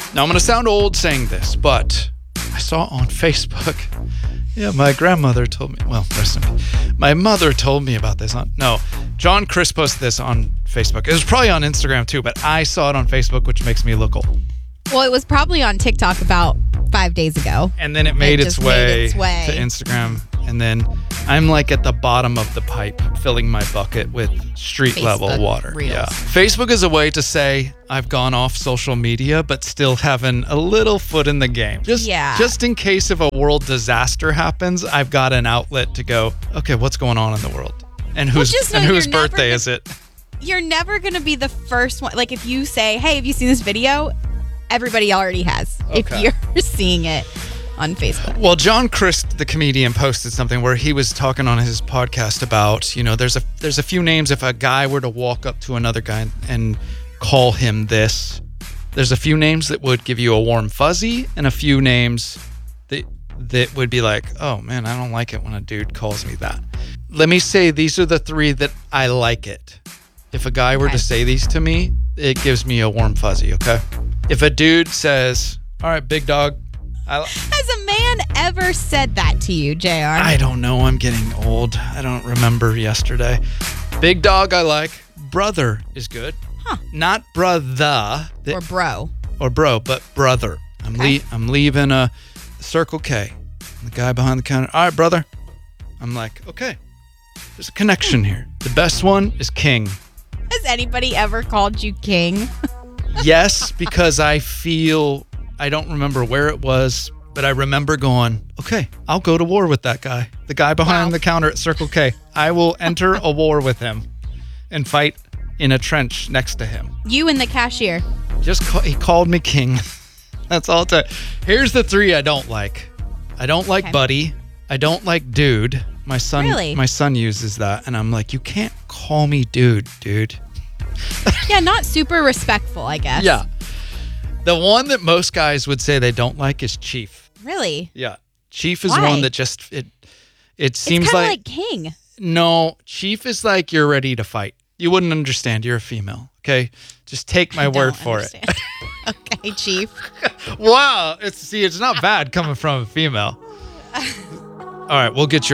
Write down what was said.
Now, I'm going to sound old saying this, but I saw on Facebook. Yeah, my grandmother told me. Well, rest in peace. My mother told me about this. John Chris posted this on Facebook. It was probably on Instagram too, but I saw it on Facebook, which makes me look old. Well, it was probably on TikTok about 5 days ago. And then it made its way to Instagram. And then I'm like at the bottom of the pipe filling my bucket with street level water. Reels. Yeah. Facebook is a way to say I've gone off social media, but still having a little foot in the game. Just in case if a world disaster happens, I've got an outlet to go, okay, what's going on in the world? And whose birthday is it? You're never going to be the first one. Like if you say, hey, have you seen this video? Everybody already has. Okay. If you're seeing it on Facebook. Well, John Crist, the comedian, posted something where he was talking on his podcast about, there's a few names. If a guy were to walk up to another guy and call him this, there's a few names that would give you a warm fuzzy and a few names that would be like, oh man, I don't like it when a dude calls me that. Let me say these are the three that I like it. If a guy were to say these to me, it gives me a warm fuzzy, okay? If a dude says, all right, big dog. Has a man ever said that to you, JR? I don't know. I'm getting old. I don't remember yesterday. Big dog I like. Brother is good. Huh. Not brother. Or bro. Or bro, but brother. I'm leaving a Circle K. The guy behind the counter. All right, brother. I'm like, okay. There's a connection here. The best one is King. Has anybody ever called you King? Yes, because I don't remember where it was, but I remember going, okay, I'll go to war with that guy. The guy behind the counter at Circle K. I will enter a war with him and fight in a trench next to him. You and the cashier. He called me King. That's all it took. Here's the three I don't like. I don't like buddy. I don't like dude. My son uses that, and I'm like, you can't call me dude. Yeah, not super respectful, I guess. Yeah. The one that most guys would say they don't like is Chief. Really? Yeah. Chief is one that just, it seems it's like King. No, Chief is like you're ready to fight. You wouldn't understand. You're a female. Okay? Just take my word for it. Okay, Chief. Wow. It's not bad coming from a female. All right, we'll get your